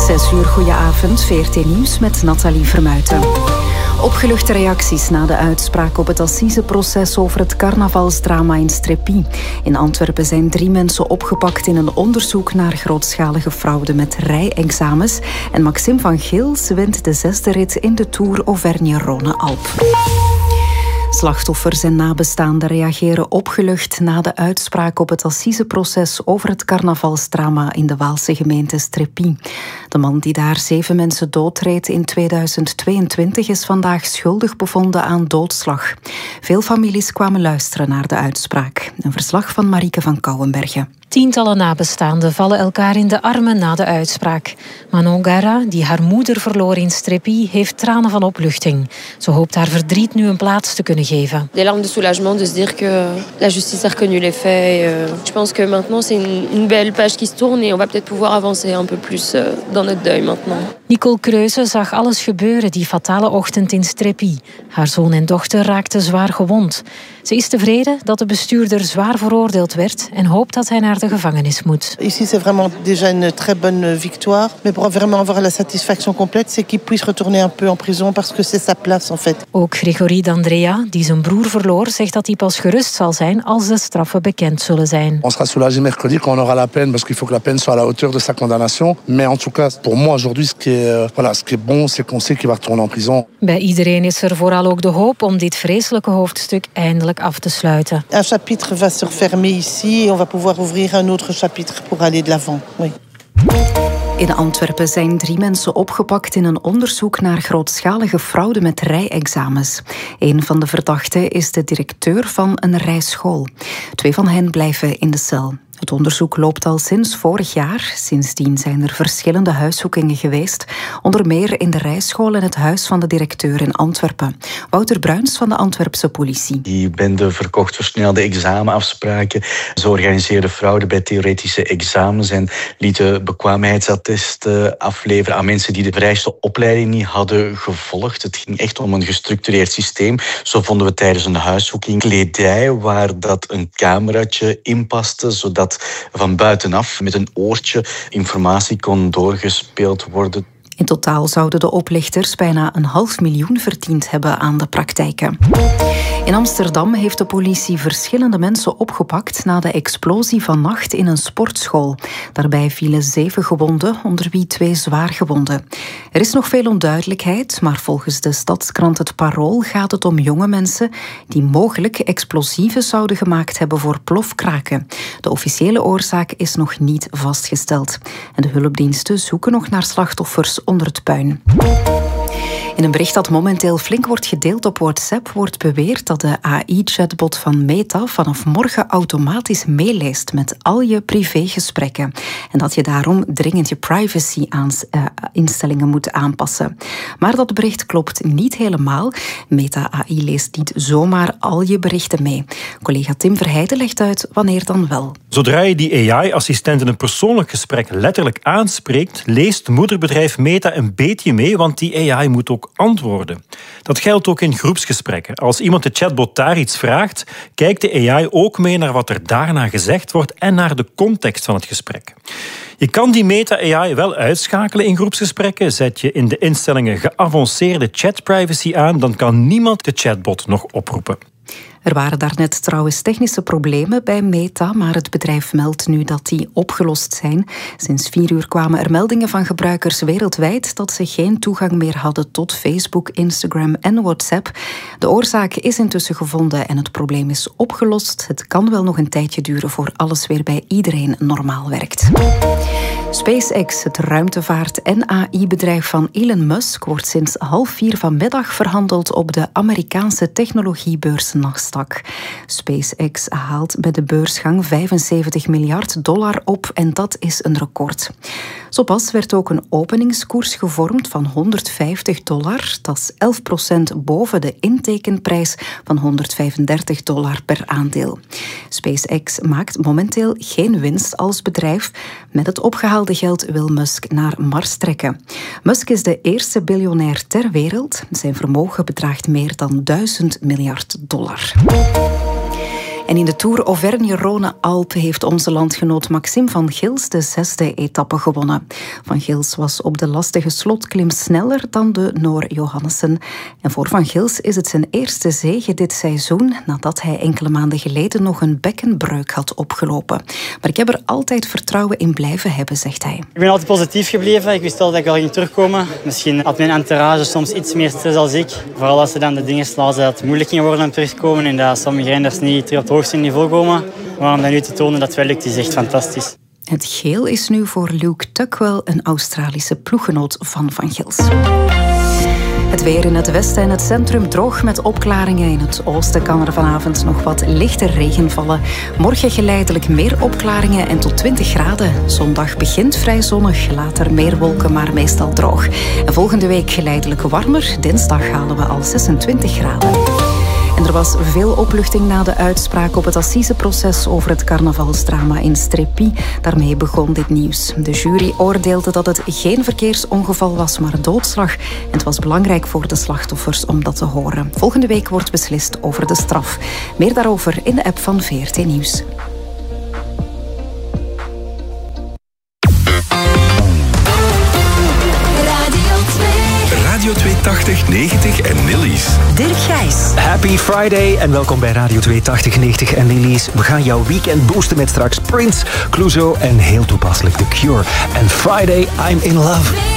6 uur, goedenavond. VRT Nieuws met Nathalie Vermuijten. Opgeluchte reacties na de uitspraak op het assiseproces over het carnavalsdrama in Streppy. In Antwerpen zijn 3 mensen opgepakt in een onderzoek naar grootschalige fraude met rijexamens. En Maxime van Gils wint de 6e rit in de Tour Auvergne-Rhône-Alpes. Slachtoffers en nabestaanden reageren opgelucht na de uitspraak op het assiseproces over het carnavalsdrama in de Waalse gemeente Streppy. De man die daar 7 mensen doodreed in 2022 is vandaag schuldig bevonden aan doodslag. Veel families kwamen luisteren naar de uitspraak. Een verslag van Marieke van Kouwenbergen. Tientallen nabestaanden vallen elkaar in de armen na de uitspraak. Manon Gara, die haar moeder verloor in Streppy, heeft tranen van opluchting. Ze hoopt haar verdriet nu een plaats te kunnen geven. Des larmes de soulagement de se dire que la justice a reconnu les faits. Je pense que maintenant c'est une belle page qui se tourne et on va peut-être pouvoir avancer un peu plus dans notre deuil maintenant. Nicole Kreuze zag alles gebeuren die fatale ochtend in Streppy. Haar zoon en dochter raakten zwaar gewond. Ze is tevreden dat de bestuurder zwaar veroordeeld werd en hoopt dat hij naar de gevangenis moet. Ici c'est vraiment déjà une très bonne victoire, mais pour vraiment avoir la satisfaction complète, c'est qu'il puisse retourner un peu en prison parce que c'est sa place en fait. Ook Gregory D'Andrea, die zijn broer verloor, zegt dat hij pas gerust zal zijn als de straffen bekend zullen zijn. On sera soulagé mercredi quand on aura la peine parce qu'il faut que la peine soit à la hauteur de sa condamnation, mais en tout cas pour moi aujourd'hui ce qui est bon, c'est qu'on sait qu'il va retourner en prison. Bij iedereen is er vooral ook de hoop om dit vreselijke hoofdstuk eindelijk af te sluiten. Un chapitre va se refermer ici et on va pouvoir ouvrir un autre chapitre pour aller de l'avant. Oui. In Antwerpen zijn 3 mensen opgepakt in een onderzoek naar grootschalige fraude met rijexamens. Een van de verdachten is de directeur van een rijschool. 2 van hen blijven in de cel. Het onderzoek loopt al sinds vorig jaar. Sindsdien zijn er verschillende huiszoekingen geweest. Onder meer in de rijschool en het huis van de directeur in Antwerpen. Wouter Bruins van de Antwerpse politie. Die bende verkocht versnelde examenafspraken. Ze organiseerden fraude bij theoretische examens en lieten bekwaamheidsattesten afleveren aan mensen die de vereiste opleiding niet hadden gevolgd. Het ging echt om een gestructureerd systeem. Zo vonden we tijdens een huiszoeking kledij waar dat een cameraatje in paste, zodat van buitenaf met een oortje informatie kon doorgespeeld worden. In totaal zouden de oplichters bijna 500.000 verdiend hebben aan de praktijken. In Amsterdam heeft de politie verschillende mensen opgepakt na de explosie vannacht in een sportschool. Daarbij vielen 7 gewonden, onder wie 2 zwaargewonden. Er is nog veel onduidelijkheid, maar volgens de stadskrant Het Parool gaat het om jonge mensen die mogelijk explosieven zouden gemaakt hebben voor plofkraken. De officiële oorzaak is nog niet vastgesteld. En de hulpdiensten zoeken nog naar slachtoffers onder het puin. In een bericht dat momenteel flink wordt gedeeld op WhatsApp wordt beweerd dat de AI-chatbot van Meta vanaf morgen automatisch meeleest met al je privégesprekken. En dat je daarom dringend je privacy-instellingen moet aanpassen. Maar dat bericht klopt niet helemaal. Meta AI leest niet zomaar al je berichten mee. Collega Tim Verheijden legt uit wanneer dan wel. Zodra je die AI-assistent in een persoonlijk gesprek letterlijk aanspreekt, leest moederbedrijf Meta een beetje mee, want die AI moet ook antwoorden. Dat geldt ook in groepsgesprekken. Als iemand de chatbot daar iets vraagt, kijkt de AI ook mee naar wat er daarna gezegd wordt en naar de context van het gesprek. Je kan die Meta-AI wel uitschakelen in groepsgesprekken. Zet je in de instellingen geavanceerde chatprivacy aan, dan kan niemand de chatbot nog oproepen. Er waren daarnet trouwens technische problemen bij Meta, maar het bedrijf meldt nu dat die opgelost zijn. Sinds 4 uur kwamen er meldingen van gebruikers wereldwijd dat ze geen toegang meer hadden tot Facebook, Instagram en WhatsApp. De oorzaak is intussen gevonden en het probleem is opgelost. Het kan wel nog een tijdje duren voor alles weer bij iedereen normaal werkt. SpaceX, het ruimtevaart- en AI-bedrijf van Elon Musk, wordt sinds 3:30 vanmiddag verhandeld op de Amerikaanse technologiebeurs Nasdaq. SpaceX haalt bij de beursgang $75 miljard op en dat is een record. Zo pas werd ook een openingskoers gevormd van $150. Dat is 11% boven de intekenprijs van $135 per aandeel. SpaceX maakt momenteel geen winst als bedrijf. Met het opgehaalde geld wil Musk naar Mars trekken. Musk is de eerste biljonair ter wereld. Zijn vermogen bedraagt meer dan $1000 miljard. En in de Tour Auvergne-Rhône-Alpes heeft onze landgenoot Maxime van Gils de 6e etappe gewonnen. Van Gils was op de lastige slotklim sneller dan de Noor Johannessen. En voor Van Gils is het zijn eerste zege dit seizoen, nadat hij enkele maanden geleden nog een bekkenbreuk had opgelopen. Maar ik heb er altijd vertrouwen in blijven hebben, zegt hij. Ik ben altijd positief gebleven. Ik wist wel dat ik wel ging terugkomen. Misschien had mijn entourage soms iets meer stress als ik. Vooral als ze dan de dingen lazen dat het moeilijk ging worden om terugkomen en dat sommige renners niet terug op het hoogste niveau komen. Maar om dat nu te tonen dat het wel lukt, is echt fantastisch. Het geel is nu voor Luke Tuckwell, een Australische ploeggenoot van Van Gils. Het weer in het westen en het centrum droog met opklaringen. In het oosten kan er vanavond nog wat lichte regen vallen. Morgen geleidelijk meer opklaringen en tot 20 graden. Zondag begint vrij zonnig, later meer wolken, maar meestal droog. En volgende week geleidelijk warmer. Dinsdag halen we al 26 graden. En er was veel opluchting na de uitspraak op het assiseproces over het carnavalsdrama in Strépy. Daarmee begon dit nieuws. De jury oordeelde dat het geen verkeersongeval was, maar doodslag. En het was belangrijk voor de slachtoffers om dat te horen. Volgende week wordt beslist over de straf. Meer daarover in de app van VRT Nieuws. Radio 280, 90 en Nillies. Dirk Gijs. Happy Friday en welkom bij Radio 280, 90 en Nillies. We gaan jouw weekend boosten met straks Prince, Clouseau en heel toepasselijk The Cure. En Friday, I'm in Love.